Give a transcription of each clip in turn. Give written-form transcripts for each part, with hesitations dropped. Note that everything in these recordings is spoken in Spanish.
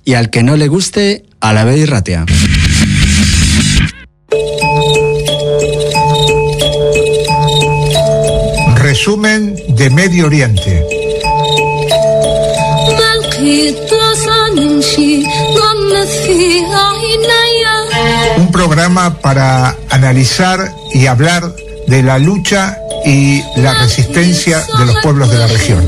y al que no le guste, a la vez irratia. Resumen de Medio Oriente. Un programa para analizar y hablar de la lucha y la resistencia de los pueblos de la región.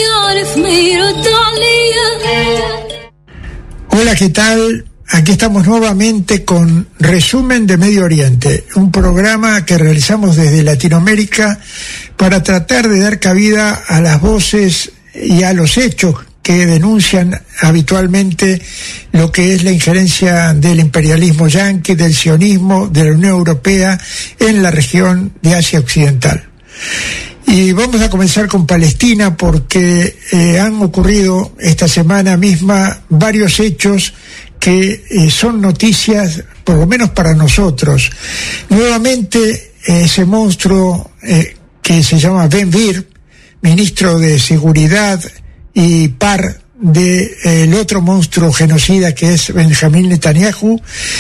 Hola, ¿qué tal? Aquí estamos nuevamente con Resumen de Medio Oriente, un programa que realizamos desde Latinoamérica para tratar de dar cabida a las voces y a los hechos que denuncian habitualmente lo que es la injerencia del imperialismo yanqui, del sionismo, de la Unión Europea en la región de Asia Occidental. Y vamos a comenzar con Palestina porque han ocurrido esta semana misma varios hechos que son noticias, por lo menos para nosotros. Nuevamente, ese monstruo que se llama Ben Gvir, ministro de Seguridad y par del otro monstruo genocida que es Benjamín Netanyahu,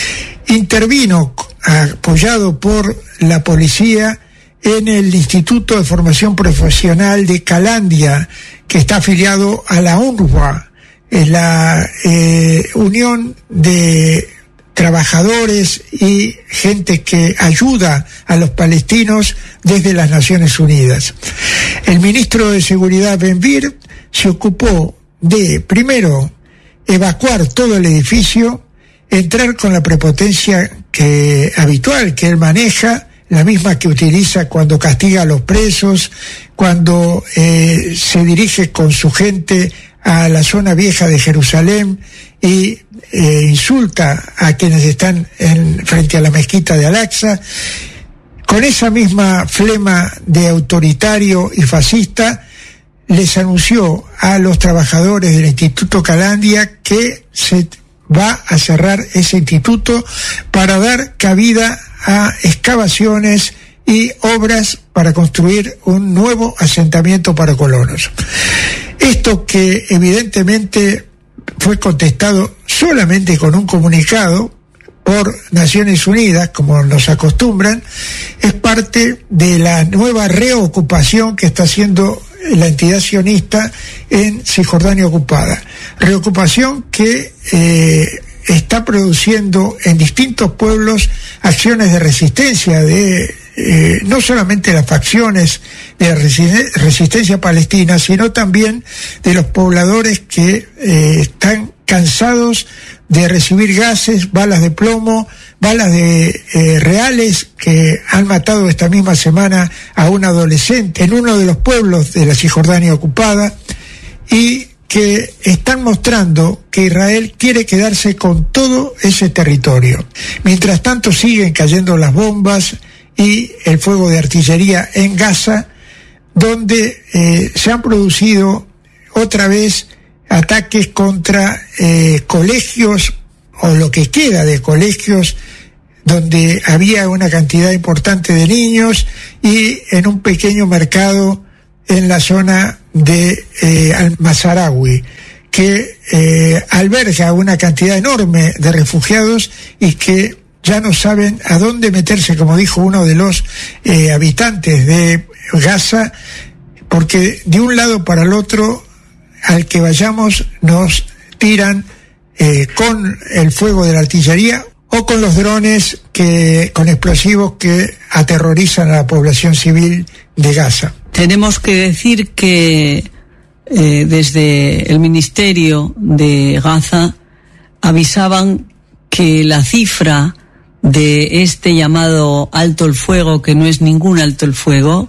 intervino apoyado por la policía en el Instituto de Formación Profesional de Kalandia, que está afiliado a la UNRWA, la Unión de Trabajadores y gente que ayuda a los palestinos desde las Naciones Unidas. El ministro de Seguridad Ben Gvir se ocupó de, primero, evacuar todo el edificio, entrar con la prepotencia habitual que él maneja, la misma que utiliza cuando castiga a los presos, cuando se dirige con su gente a la zona vieja de Jerusalén y insulta a quienes están frente a la mezquita de Al-Aqsa. Con esa misma flema de autoritario y fascista, les anunció a los trabajadores del Instituto Kalandia que se va a cerrar ese instituto para dar cabida a excavaciones y obras para construir un nuevo asentamiento para colonos. Esto que evidentemente fue contestado solamente con un comunicado por Naciones Unidas, como nos acostumbran, es parte de la nueva reocupación que está haciendo la entidad sionista en Cisjordania ocupada. Reocupación que está produciendo en distintos pueblos acciones de resistencia no solamente las facciones de la resistencia palestina, sino también de los pobladores que están cansados de recibir gases, balas de plomo, balas de reales que han matado esta misma semana a un adolescente en uno de los pueblos de la Cisjordania ocupada, y que están mostrando que Israel quiere quedarse con todo ese territorio. Mientras tanto siguen cayendo las bombas y el fuego de artillería en Gaza, donde se han producido otra vez ataques contra colegios, o lo que queda de colegios, donde había una cantidad importante de niños, y en un pequeño mercado en la zona de Al-Mazarawi, que alberga una cantidad enorme de refugiados y que ya no saben a dónde meterse, como dijo uno de los habitantes de Gaza, porque de un lado para el otro, al que vayamos, nos tiran con el fuego de la artillería o con los drones con explosivos que aterrorizan a la población civil de Gaza. Tenemos que decir que desde el Ministerio de Gaza avisaban que la cifra de este llamado alto el fuego, que no es ningún alto el fuego,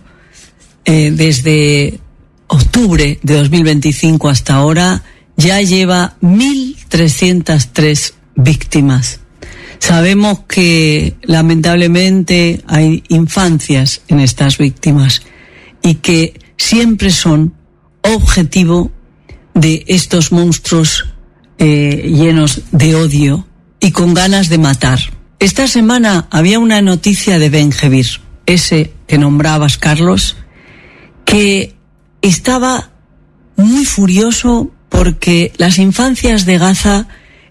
desde octubre de 2025 hasta ahora ya lleva 1.303 víctimas. Sabemos que lamentablemente hay infancias en estas víctimas y que siempre son objetivo de estos monstruos llenos de odio y con ganas de matar. Esta semana había una noticia de Ben Gvir, ese que nombrabas, Carlos, que estaba muy furioso porque las infancias de Gaza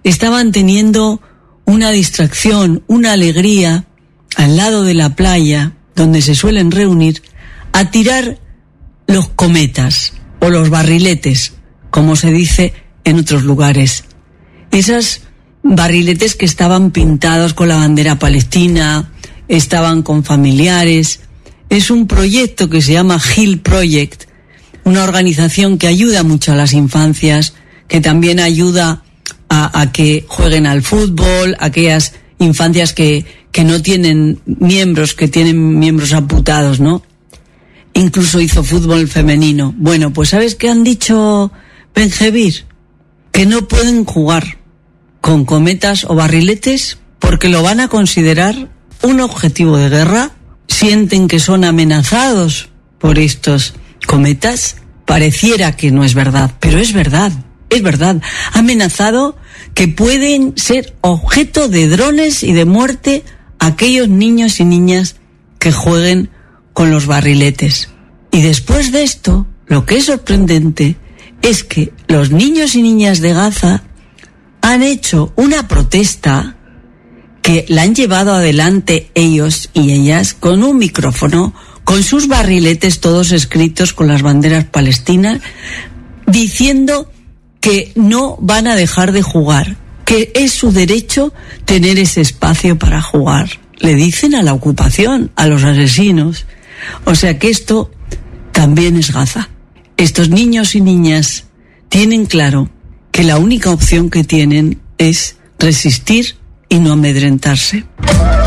estaban teniendo una distracción, una alegría al lado de la playa donde se suelen reunir a tirar los cometas o los barriletes, como se dice en otros lugares. Esas barriletes que estaban pintados con la bandera palestina, estaban con familiares. Es un proyecto que se llama Hill Project, una organización que ayuda mucho a las infancias, que también ayuda a que jueguen al fútbol, aquellas infancias que no tienen miembros, que tienen miembros amputados, ¿no? Incluso hizo fútbol femenino. Bueno, pues ¿sabes qué han dicho Ben-Gvir? Que no pueden jugar con cometas o barriletes porque lo van a considerar un objetivo de guerra. Sienten que son amenazados por estos cometas. Pareciera que no es verdad, pero es verdad. Es verdad, amenazado que pueden ser objeto de drones y de muerte aquellos niños y niñas que jueguen con los barriletes. Y después de esto, lo que es sorprendente es que los niños y niñas de Gaza han hecho una protesta que la han llevado adelante ellos y ellas con un micrófono, con sus barriletes todos escritos con las banderas palestinas, diciendo que no van a dejar de jugar, que es su derecho tener ese espacio para jugar. Le dicen a la ocupación, a los asesinos. O sea que esto también es Gaza. Estos niños y niñas tienen claro que la única opción que tienen es resistir y no amedrentarse.